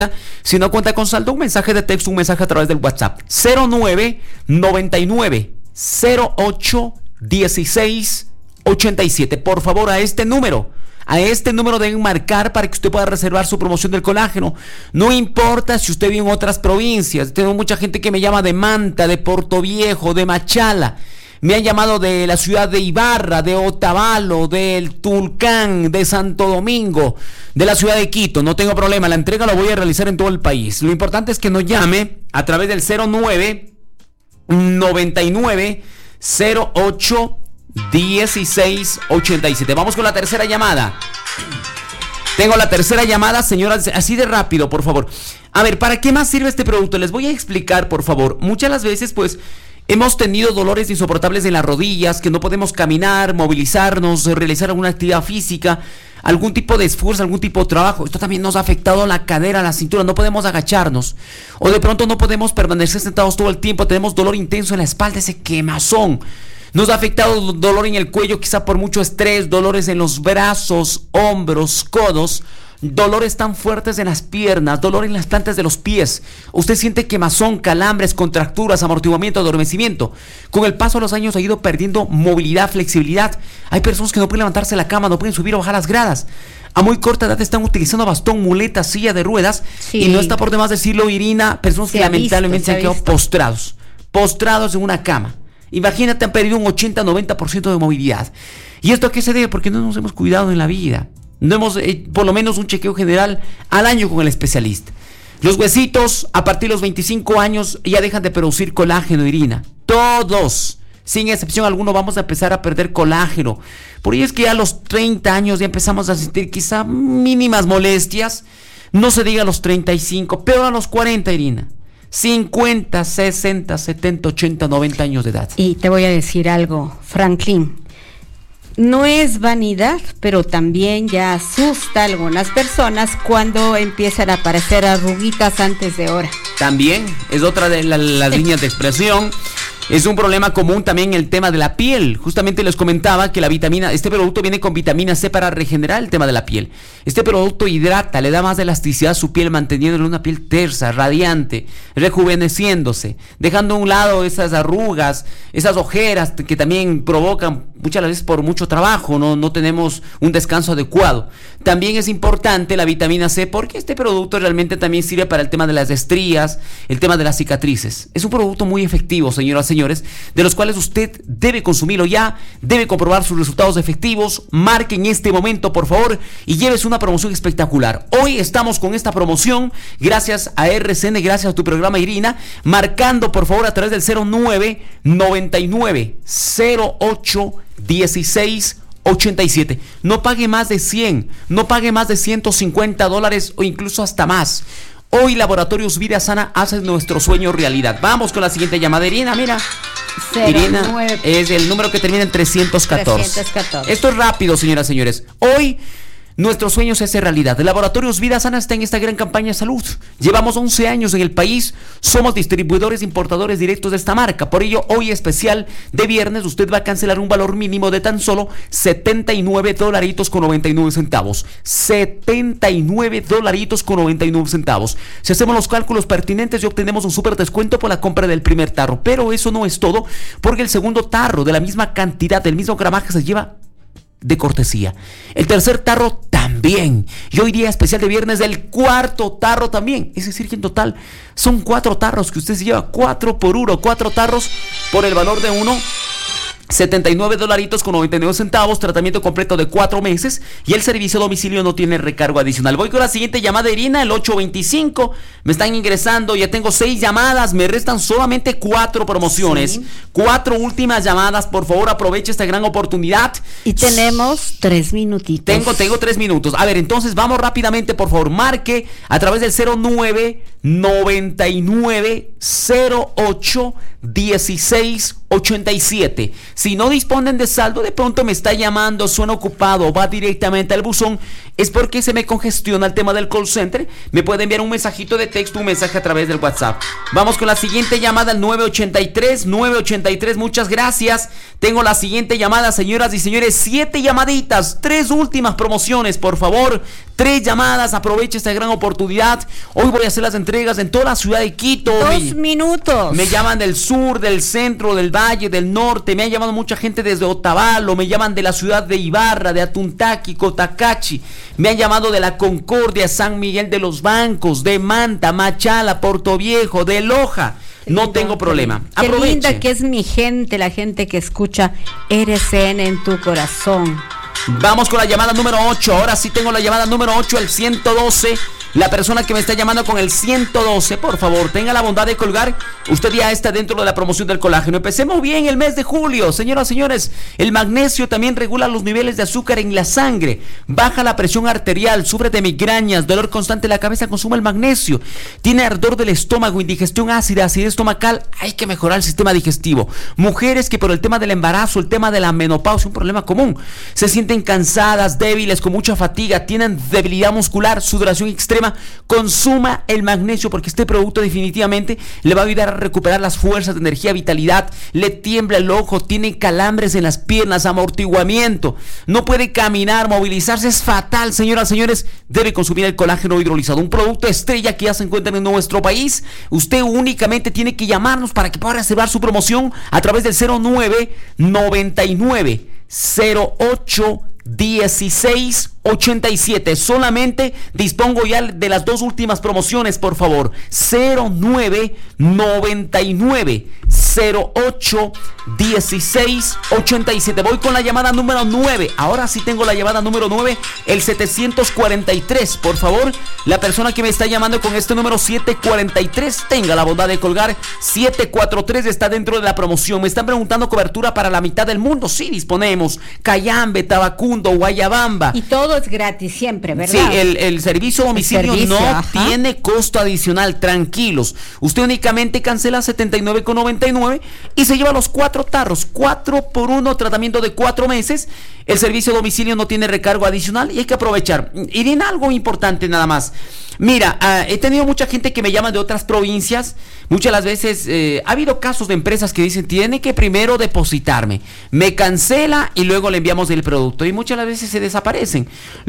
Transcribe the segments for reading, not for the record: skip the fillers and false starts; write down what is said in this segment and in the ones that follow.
Si no cuenta con saldo, un mensaje de texto, un mensaje a través del WhatsApp. 0999 08 16 87. Por favor, a este número deben marcar para que usted pueda reservar su promoción del colágeno. No importa si usted vive en otras provincias. Tengo mucha gente que me llama de Manta, de Portoviejo, de Machala. Me han llamado de la ciudad de Ibarra, de Otavalo, del Tulcán, de Santo Domingo, de la ciudad de Quito. No tengo problema, la entrega la voy a realizar en todo el país. Lo importante es que nos llame a través del 0999 08 16 87. Vamos con la tercera llamada. Tengo la tercera llamada, señoras, así de rápido, por favor. A ver, ¿para qué más sirve este producto? Les voy a explicar, por favor. Muchas las veces, pues, hemos tenido dolores insoportables en las rodillas, que no podemos caminar, movilizarnos, realizar alguna actividad física, algún tipo de esfuerzo, algún tipo de trabajo. Esto también nos ha afectado la cadera, la cintura, no podemos agacharnos. O de pronto no podemos permanecer sentados todo el tiempo, tenemos dolor intenso en la espalda, ese quemazón. Nos ha afectado dolor en el cuello, quizá por mucho estrés, dolores en los brazos, hombros, codos, dolores tan fuertes en las piernas, dolor en las plantas de los pies. Usted siente quemazón, calambres, contracturas, amortiguamiento, adormecimiento. Con el paso de los años ha ido perdiendo movilidad, flexibilidad. Hay personas que no pueden levantarse de la cama, no pueden subir o bajar las gradas. A muy corta edad están utilizando bastón, muleta, silla de ruedas. Sí. Y no está por demás decirlo, Irina, personas que lamentablemente se han quedado postrados en una cama. Imagínate, han perdido un 80-90% de movilidad. ¿Y esto a qué se debe? Porque no nos hemos cuidado en la vida. No hemos por lo menos un chequeo general al año con el especialista. Los huesitos a partir de los 25 años ya dejan de producir colágeno, Irina. Todos, sin excepción alguno, vamos a empezar a perder colágeno. Por ello es que a los 30 años ya empezamos a sentir quizá mínimas molestias. No se diga a los 35, peor a los 40, Irina. 50, 60, 70, 80, 90 años de edad. Y te voy a decir algo, Franklin. No es vanidad, pero también ya asusta a algunas personas cuando empiezan a aparecer arruguitas antes de hora. También es otra de las líneas de expresión. Es un problema común también el tema de la piel. Justamente les comentaba que este producto viene con vitamina C para regenerar el tema de la piel. Este producto hidrata, le da más elasticidad a su piel, manteniéndole una piel tersa, radiante, rejuveneciéndose, dejando a un lado esas arrugas, esas ojeras que también provocan muchas veces por mucho trabajo, no tenemos un descanso adecuado. También es importante la vitamina C porque este producto realmente también sirve para el tema de las estrías, el tema de las cicatrices. Es un producto muy efectivo, señoras y señores, de los cuales usted debe consumirlo ya, debe comprobar sus resultados efectivos. Marque en este momento, por favor, y llévese una promoción espectacular. Hoy estamos con esta promoción gracias a RCN, gracias a tu programa, Irina, marcando por favor a través del 0999 08 16 87. No pague más de 100, no pague más de $150 o incluso hasta más. Hoy Laboratorios Vida Sana hace nuestro sueño realidad. Vamos con la siguiente llamada, Irina, mira. 09. Irina es el número que termina en 314. Esto es rápido, señoras y señores. Hoy nuestro sueño se hace realidad. Laboratorios Vida Sana está en esta gran campaña de salud. Llevamos 11 años en el país. Somos distribuidores, importadores directos de esta marca. Por ello, hoy especial de viernes, usted va a cancelar un valor mínimo de tan solo $79.99. $79.99. Si hacemos los cálculos pertinentes y obtenemos un súper descuento por la compra del primer tarro. Pero eso no es todo, porque el segundo tarro de la misma cantidad, del mismo gramaje, se lleva de cortesía. El tercer tarro también. Y hoy día especial de viernes del cuarto tarro también. Es decir, que en total son 4 tarros que usted se lleva 4 por 1. 4 tarros por el valor de uno. $79.99, tratamiento completo de 4 meses y el servicio a domicilio no tiene recargo adicional. Voy con la siguiente llamada, Irina, el 825. Me están ingresando, ya tengo 6 llamadas, me restan solamente 4 promociones. Sí. 4 últimas llamadas, por favor, aproveche esta gran oportunidad. Y tenemos 3 minutitos. Tengo 3 minutos. A ver, entonces vamos rápidamente, por favor, marque a través del 99 08 16 87. Si no disponen de saldo, de pronto me está llamando, suena ocupado, va directamente al buzón, es porque se me congestiona el tema del call center. Me puede enviar un mensajito de texto, un mensaje a través del WhatsApp. Vamos con la siguiente llamada, al 983, muchas gracias. Tengo la siguiente llamada, señoras y señores, 7 llamaditas, 3 últimas promociones, por favor, 3 llamadas, aproveche esta gran oportunidad. Hoy voy a hacer las entregas en toda la ciudad de Quito. 2 minutos. Me llaman del sur, del centro, del valle, del norte, me ha llamado mucha gente desde Otavalo, me llaman de la ciudad de Ibarra, de Atuntaqui, Cotacachi, me han llamado de la Concordia, San Miguel de los Bancos, de Manta, Machala, Portoviejo, de Loja. No tengo problema. Qué Aproveche. linda que es mi gente, la gente que escucha RCN en tu corazón. Vamos con la llamada número 8. Ahora sí tengo la llamada número 8, el 112. La persona que me está llamando con el 112, por favor, tenga la bondad de colgar. Usted ya está dentro de la promoción del colágeno. Empecemos bien el mes de julio, señoras y señores. El magnesio también regula los niveles de azúcar en la sangre, baja la presión arterial, sufre de migrañas, dolor constante de la cabeza, consume el magnesio. Tiene ardor del estómago, indigestión ácida, acidez estomacal. Hay que mejorar el sistema digestivo. Mujeres que por el tema del embarazo, el tema de la menopausia, un problema común, se sienten cansadas, débiles, con mucha fatiga, tienen debilidad muscular, sudoración extrema, consuma el magnesio, porque este producto definitivamente le va a ayudar a recuperar las fuerzas, de energía, vitalidad. Le tiembla el ojo, tiene calambres en las piernas, amortiguamiento, no puede caminar, movilizarse, es fatal, señoras y señores. Debe consumir el colágeno hidrolizado, un producto estrella que ya se encuentra en nuestro país. Usted únicamente tiene que llamarnos para que pueda reservar su promoción a través del 09 99 08 16 87. Solamente dispongo ya de las 2 últimas promociones, por favor. 09 99 08 16 87. Voy con la llamada número 9. Ahora sí tengo la llamada número 9, el 743. Por favor, la persona que me está llamando con este número 743, tenga la bondad de colgar. 743 está dentro de la promoción. Me están preguntando cobertura para la mitad del mundo. Sí, disponemos. Cayambe, Tabacundo, Guayabamba. Y todo es gratis siempre, ¿verdad? Sí, el servicio a domicilio no ajá, tiene costo adicional, tranquilos. Usted únicamente cancela 79,99 y se lleva los 4 tarros, 4 por 1, tratamiento de 4 meses. El servicio a domicilio no tiene recargo adicional y hay que aprovechar. Y en algo importante nada más. Mira, he tenido mucha gente que me llama de otras provincias. Muchas de las veces ha habido casos de empresas que dicen, tiene que primero depositarme, me cancela y luego le enviamos el producto. Y muchas de las veces se desaparecen.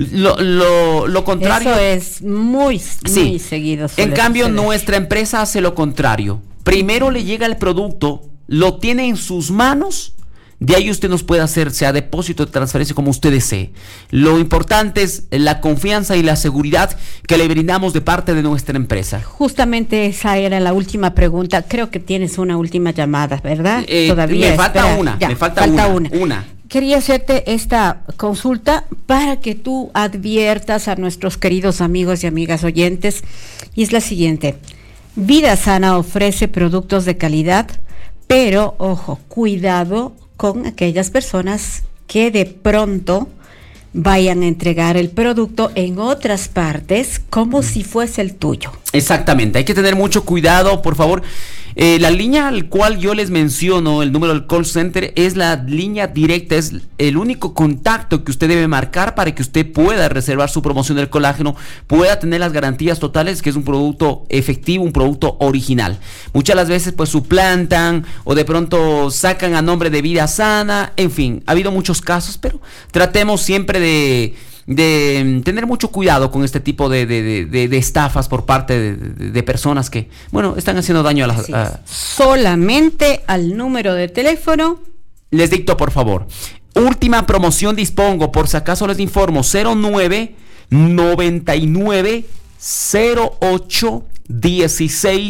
Lo contrario. Eso es muy seguido. En cambio, suceder. nuestra empresa hace lo contrario. Primero le llega el producto, lo tiene en sus manos. De ahí usted nos puede hacer, sea depósito de transferencia, como usted desee. Lo importante es la confianza y la seguridad que le brindamos de parte de nuestra empresa. Justamente esa era la última pregunta. Creo que tienes una última llamada, ¿verdad? Todavía. Me falta una. Me falta una. Quería hacerte esta consulta para que tú adviertas a nuestros queridos amigos y amigas oyentes. Y es la siguiente. Vida Sana ofrece productos de calidad, pero, ojo, cuidado con aquellas personas que de pronto vayan a entregar el producto en otras partes como si fuese el tuyo. Exactamente, hay que tener mucho cuidado, por favor. La línea al cual yo les menciono, el número del call center, es la línea directa, es el único contacto que usted debe marcar para que usted pueda reservar su promoción del colágeno, pueda tener las garantías totales que es un producto efectivo, un producto original. Muchas de las veces pues suplantan o de pronto sacan a nombre de Vida Sana, en fin, ha habido muchos casos, pero tratemos siempre de tener mucho cuidado con este tipo de estafas por parte de personas que, bueno, están haciendo daño a las... Solamente al número de teléfono. Les dicto, por favor. Última promoción dispongo, por si acaso les informo, 09 99 08 16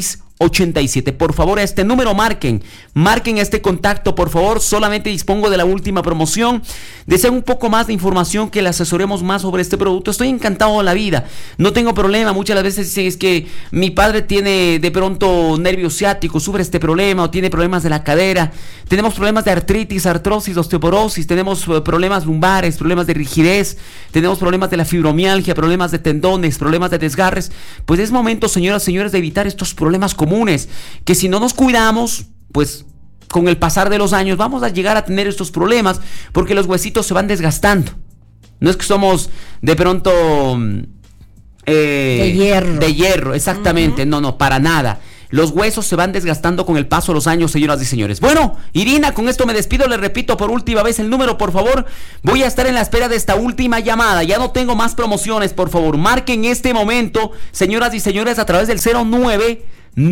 87. Por favor, a este número marquen este contacto, por favor. Solamente dispongo de la última promoción. Desean un poco más de información, que le asesoremos más sobre este producto. Estoy encantado de la vida, no tengo problema. Muchas de las veces dicen, es que mi padre tiene de pronto nervio ciático, sufre este problema, o tiene problemas de la cadera. Tenemos problemas de artritis, artrosis, osteoporosis, tenemos problemas lumbares, problemas de rigidez, tenemos problemas de la fibromialgia, problemas de tendones, problemas de desgarres. Pues es momento, señoras y señores, de evitar estos problemas comunes, que si no nos cuidamos, pues con el pasar de los años vamos a llegar a tener estos problemas, porque los huesitos se van desgastando. No es que somos de pronto de hierro, exactamente. No, para nada. Los huesos se van desgastando con el paso de los años, señoras y señores. Bueno, Irina, con esto me despido. Le repito por última vez el número, por favor. Voy a estar en la espera de esta última llamada. Ya no tengo más promociones, por favor. Marquen este momento, señoras y señores, a través del 09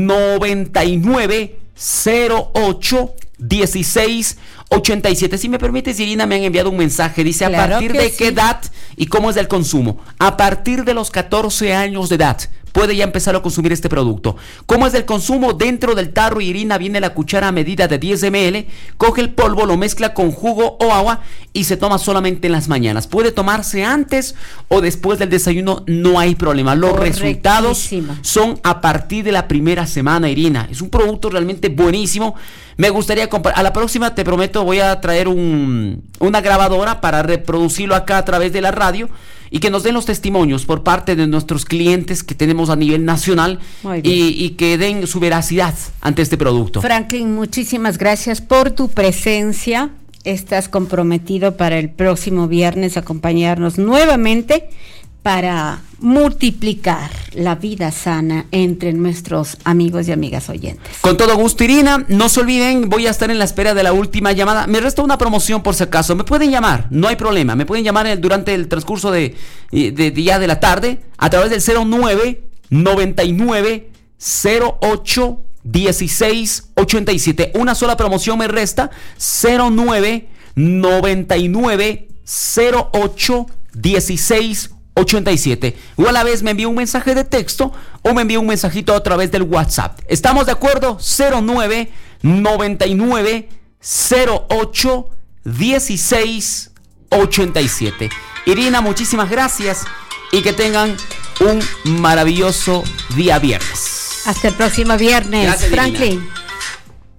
99 08 16 87. Si me permites, Irina, me han enviado un mensaje. Dice, ¿a partir de qué edad y cómo es el consumo? A partir de los 14 años de edad puede ya empezar a consumir este producto. ¿Cómo es el consumo? Dentro del tarro, Irina, viene la cuchara a medida de 10 ml. Coge el polvo, lo mezcla con jugo o agua y se toma solamente en las mañanas. Puede tomarse antes o después del desayuno, no hay problema. Los resultados son a partir de la primera semana, Irina. Es un producto realmente buenísimo. Me gustaría a la próxima, te prometo, voy a traer una grabadora para reproducirlo acá a través de la radio y que nos den los testimonios por parte de nuestros clientes que tenemos a nivel nacional y que den su veracidad ante este producto. Franklin, muchísimas gracias por tu presencia. Estás comprometido para el próximo viernes acompañarnos nuevamente para multiplicar la vida sana entre nuestros amigos y amigas oyentes. Con todo gusto, Irina. No se olviden, voy a estar en la espera de la última llamada. Me resta una promoción por si acaso. Me pueden llamar, no hay problema. Me pueden llamar durante el transcurso de la tarde a través del 09 99 08 16 87. Una sola promoción me resta, 09 99 08 16 87. O a la vez me envía un mensaje de texto o me envía un mensajito a través del WhatsApp. ¿Estamos de acuerdo? 09 99 08 16 87. Irina, muchísimas gracias y que tengan un maravilloso día viernes. Hasta el próximo viernes. Gracias, Franklin. Irina.